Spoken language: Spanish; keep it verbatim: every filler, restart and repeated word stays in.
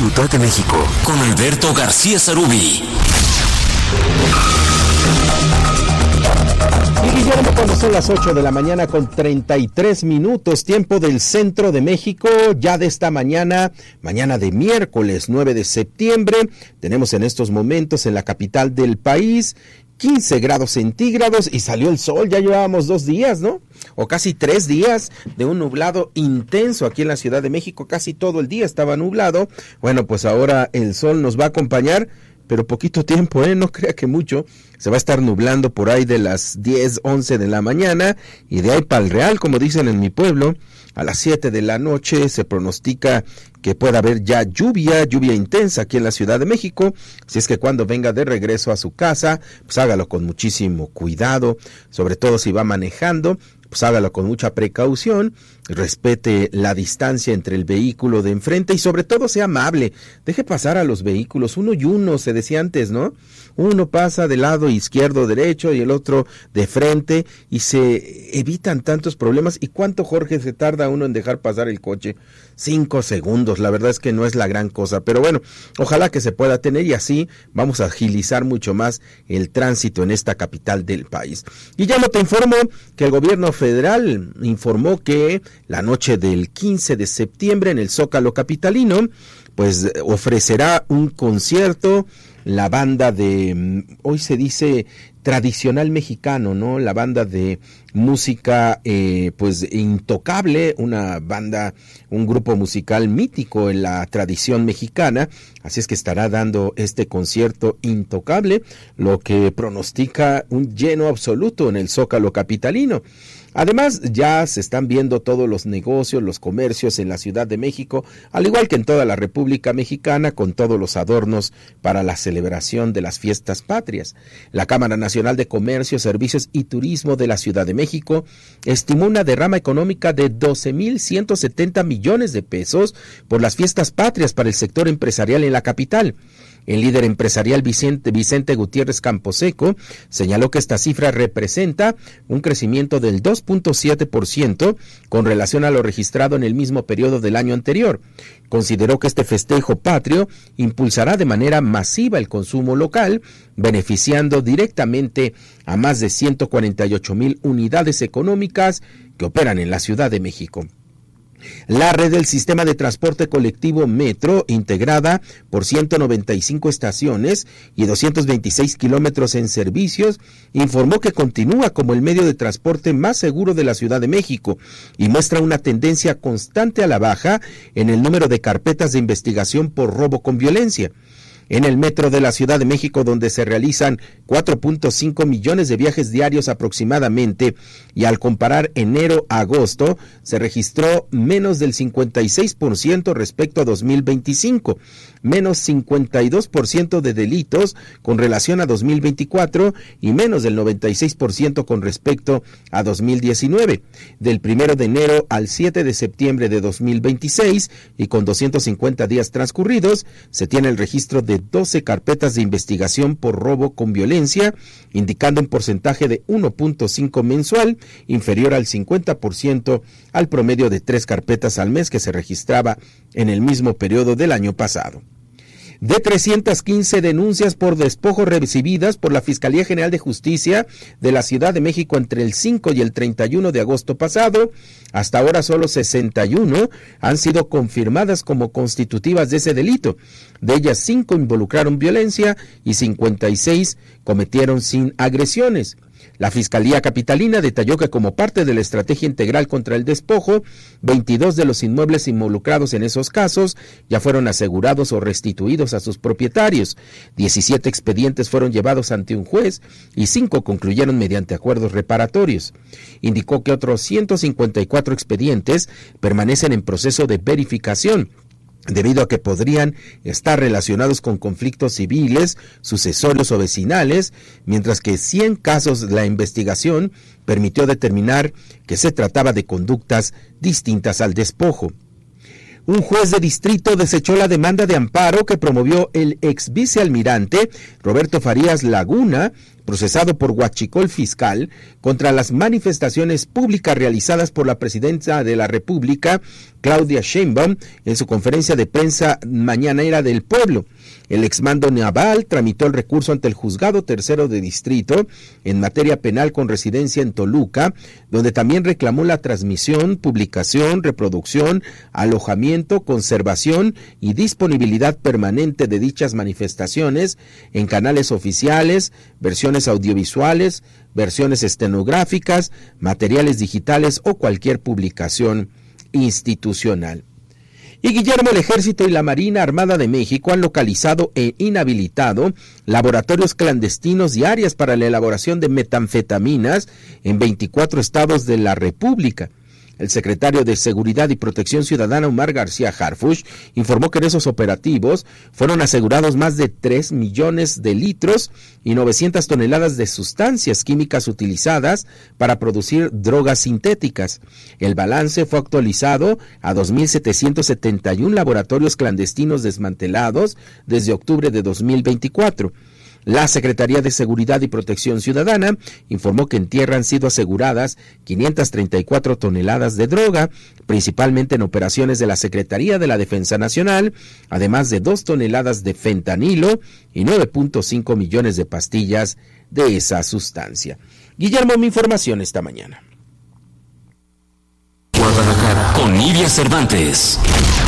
Ciudad de México, con Alberto García Sarubí. Y Guillermo, cuando son las ocho de la mañana con treinta y tres minutos, tiempo del centro de México, ya de esta mañana, mañana de miércoles nueve de septiembre, tenemos en estos momentos en la capital del país quince grados centígrados y salió el sol. Ya llevábamos dos días, ¿no? O casi tres días de un nublado intenso aquí en la Ciudad de México, casi todo el día estaba nublado. Bueno, pues ahora el sol nos va a acompañar, pero poquito tiempo, ¿eh? No crea que mucho. Se va a estar nublando por ahí de las diez, once de la mañana y de ahí para el Real, como dicen en mi pueblo, a las siete de la noche se pronostica que pueda haber ya lluvia, lluvia intensa aquí en la Ciudad de México. Así es que cuando venga de regreso a su casa, pues hágalo con muchísimo cuidado, sobre todo si va manejando, pues hágalo con mucha precaución, respete la distancia entre el vehículo de enfrente y sobre todo sea amable, deje pasar a los vehículos uno y uno, se decía antes, ¿no? Uno pasa del lado izquierdo, derecho y el otro de frente y se evitan tantos problemas. ¿Y cuánto, Jorge, se tarda uno en dejar pasar el coche? Cinco segundos, la verdad es que no es la gran cosa, pero bueno, ojalá que se pueda tener y así vamos a agilizar mucho más el tránsito en esta capital del país. Y ya no te informo que el gobierno federal informó que la noche del quince de septiembre en el Zócalo capitalino, pues ofrecerá un concierto la banda de, hoy se dice tradicional mexicano, ¿no? La banda de música, eh, pues Intocable, una banda, un grupo musical mítico en la tradición mexicana, así es que estará dando este concierto Intocable, lo que pronostica un lleno absoluto en el Zócalo capitalino. Además, ya se están viendo todos los negocios, los comercios en la Ciudad de México, al igual que en toda la República Mexicana, con todos los adornos para la celebración de las fiestas patrias. La Cámara Nacional de Comercio, Servicios y Turismo de la Ciudad de México estimó una derrama económica de doce mil ciento setenta millones de pesos por las fiestas patrias para el sector empresarial en la capital. El líder empresarial Vicente, Vicente Gutiérrez Camposeco señaló que esta cifra representa un crecimiento del dos punto siete por ciento con relación a lo registrado en el mismo periodo del año anterior. Consideró que este festejo patrio impulsará de manera masiva el consumo local, beneficiando directamente a más de ciento cuarenta y ocho mil unidades económicas que operan en la Ciudad de México. La red del sistema de transporte colectivo Metro, integrada por ciento noventa y cinco estaciones y doscientos veintiséis kilómetros en servicios, informó que continúa como el medio de transporte más seguro de la Ciudad de México y muestra una tendencia constante a la baja en el número de carpetas de investigación por robo con violencia. En el metro de la Ciudad de México, donde se realizan cuatro punto cinco millones de viajes diarios aproximadamente, y al comparar enero a agosto, se registró menos del cincuenta y seis por ciento respecto a dos mil veinticinco, menos cincuenta y dos por ciento de delitos con relación a dos mil veinticuatro y menos del noventa y seis por ciento con respecto a dos mil diecinueve. Del primero de enero al siete de septiembre de dos mil veintiséis y con doscientos cincuenta días transcurridos, se tiene el registro de doce carpetas de investigación por robo con violencia, indicando un porcentaje de uno punto cinco mensual, inferior al cincuenta por ciento al promedio de tres carpetas al mes que se registraba en el mismo periodo del año pasado. De trescientas quince denuncias por despojo recibidas por la Fiscalía General de Justicia de la Ciudad de México entre el cinco y el treinta y uno de agosto pasado, hasta ahora solo sesenta y uno han sido confirmadas como constitutivas de ese delito. De ellas, cinco involucraron violencia y cincuenta y seis cometieron sin agresiones. La Fiscalía Capitalina detalló que como parte de la estrategia integral contra el despojo, veintidós de los inmuebles involucrados en esos casos ya fueron asegurados o restituidos a sus propietarios. diecisiete expedientes fueron llevados ante un juez y cinco concluyeron mediante acuerdos reparatorios. Indicó que otros ciento cincuenta y cuatro expedientes permanecen en proceso de verificación, debido a que podrían estar relacionados con conflictos civiles, sucesorios o vecinales, mientras que cien casos de la investigación permitió determinar que se trataba de conductas distintas al despojo. Un juez de distrito desechó la demanda de amparo que promovió el ex vicealmirante Roberto Farías Laguna procesado por huachicol fiscal contra las manifestaciones públicas realizadas por la presidenta de la República, Claudia Sheinbaum, en su conferencia de prensa mañanera del pueblo. El exmando naval tramitó el recurso ante el juzgado tercero de distrito en materia penal con residencia en Toluca, donde también reclamó la transmisión, publicación, reproducción, alojamiento, conservación y disponibilidad permanente de dichas manifestaciones en canales oficiales, versiones audiovisuales, versiones estenográficas, materiales digitales o cualquier publicación institucional. Y Guillermo, el Ejército y la Marina Armada de México han localizado e inhabilitado laboratorios clandestinos y áreas para la elaboración de metanfetaminas en veinticuatro estados de la República. El secretario de Seguridad y Protección Ciudadana, Omar García Harfuch, informó que en esos operativos fueron asegurados más de tres millones de litros y novecientas toneladas de sustancias químicas utilizadas para producir drogas sintéticas. El balance fue actualizado a dos mil setecientos setenta y uno laboratorios clandestinos desmantelados desde octubre de dos mil veinticuatro. La Secretaría de Seguridad y Protección Ciudadana informó que en tierra han sido aseguradas quinientas treinta y cuatro toneladas de droga, principalmente en operaciones de la Secretaría de la Defensa Nacional, además de dos toneladas de fentanilo y nueve punto cinco millones de pastillas de esa sustancia. Guillermo, mi información esta mañana. Guadalajara, con Nidia Cervantes.